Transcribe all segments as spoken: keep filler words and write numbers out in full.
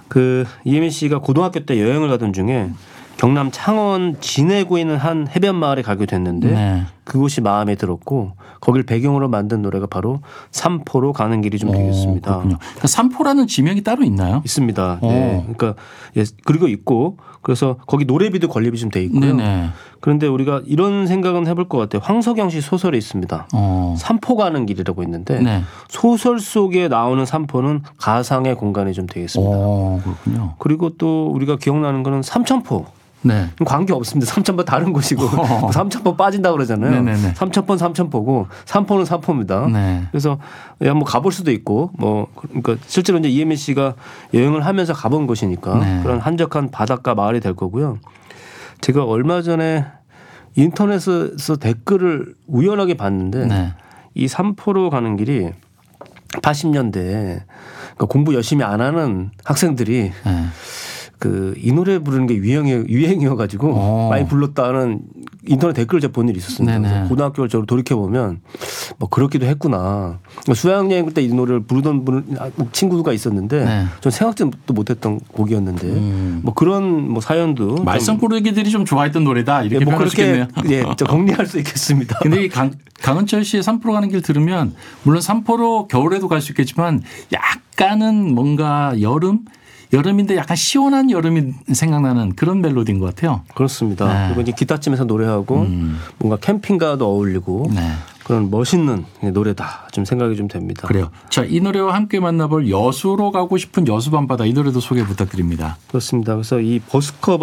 그 이혜민 씨가 고등학교 때 여행을 가던 중에 경남 창원 진해구에 있는 한 해변 마을에 가게 됐는데 네. 그곳이 마음에 들었고 거길 배경으로 만든 노래가 바로 삼포로 가는 길이 좀 되겠습니다. 그렇군요. 그러니까 삼포라는 지명이 따로 있나요? 있습니다. 네. 그러니까 예, 그리고 있고 그래서 거기 노래비도 건립이 좀 돼 있고요. 네네. 그런데 우리가 이런 생각은 해볼 것 같아요. 황석영 씨 소설에 있습니다. 어. 삼포 가는 길이라고 있는데 네. 소설 속에 나오는 삼포는 가상의 공간이 좀 되겠습니다. 어, 그렇군요. 그리고 또 우리가 기억나는 거는 삼천포. 네. 관계 없습니다. 삼천포 다른 곳이고 어. 삼천포 빠진다 그러잖아요. 네네네. 삼천포는 삼천포고 삼포는 삼포입니다. 네. 그래서 한번 가볼 수도 있고 뭐 그러니까 실제로 이제 이혜민 씨가 여행을 하면서 가본 곳이니까 네. 그런 한적한 바닷가 마을이 될 거고요. 제가 얼마 전에 인터넷에서 댓글을 우연하게 봤는데 네. 이 삼포로 가는 길이 팔십 년대에 그러니까 공부 열심히 안 하는 학생들이 네. 그 이 노래 부르는 게 유행이, 유행이어가지고 오. 많이 불렀다는 인터넷 댓글을 제가 본 일이 있었습니다. 그래서 고등학교를 저로 돌이켜보면 뭐 그렇기도 했구나. 수학여행 때 이 노래를 부르던 분, 친구가 있었는데 네. 전 생각지도 못했던 곡이었는데 음. 뭐 그런 뭐 사연도. 말썽 꾸러기들이 좀 좋아했던 노래다 이렇게 뭐 표현할 수 있겠네요. 예, 정리할 수 있겠습니다. 근데 이 강, 강은철 씨의 삼포로 가는 길 들으면 물론 삼포로 겨울에도 갈 수 있겠지만 약간은 뭔가 여름 여름인데 약간 시원한 여름이 생각나는 그런 멜로디인 것 같아요. 그렇습니다. 네. 그리고 이제 기타 치면서 노래하고 음. 뭔가 캠핑가도 어울리고 네. 그런 멋있는 노래다 좀 생각이 좀 됩니다. 그래요. 자, 이 노래와 함께 만나볼 여수로 가고 싶은 여수 밤바다 이 노래도 소개 부탁드립니다. 그렇습니다. 그래서 이 버스커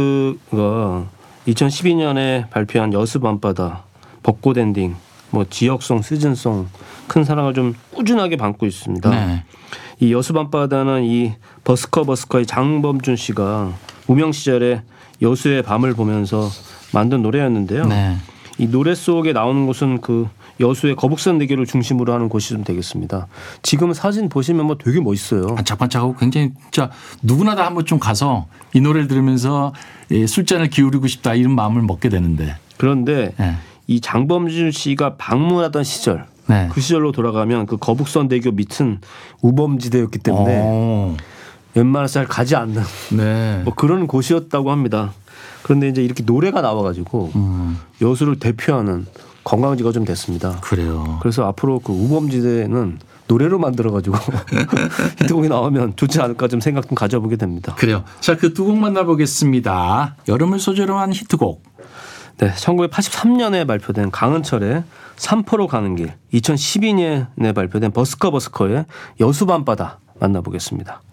버스크가 이천십이 년에 발표한 여수 밤바다 벚꽃 엔딩 뭐 지역송 시즌송 큰 사랑을 좀 꾸준하게 받고 있습니다. 네. 이 여수 밤바다는 이 버스커 버스커의 장범준 씨가 무명 시절에 여수의 밤을 보면서 만든 노래였는데요. 네. 이 노래 속에 나오는 곳은 그 여수의 거북선 대교를 중심으로 하는 곳이 좀 되겠습니다. 지금 사진 보시면 뭐 되게 멋있어요. 반짝반짝하고 굉장히 진짜 누구나 다 한번 좀 가서 이 노래를 들으면서 술잔을 기울이고 싶다 이런 마음을 먹게 되는데. 그런데 네. 이 장범준 씨가 방문하던 시절 네. 그 시절로 돌아가면 그 거북선 대교 밑은 우범지대였기 때문에 오. 웬만해서 잘 가지 않는 네. 뭐 그런 곳이었다고 합니다. 그런데 이제 이렇게 노래가 나와가지고 음. 여수를 대표하는 관광지가 좀 됐습니다. 그래요. 그래서 앞으로 그 우범지대는 노래로 만들어가지고 히트곡이 나오면 좋지 않을까 좀 생각 좀 가져보게 됩니다. 그래요. 자, 그 두 곡 만나보겠습니다. 여름을 소재로 한 히트곡. 네, 천구백팔십삼 년에 발표된 강은철의 삼포로 가는 길, 이천십이 년에 발표된 버스커 버스커의 여수 밤바다 만나보겠습니다.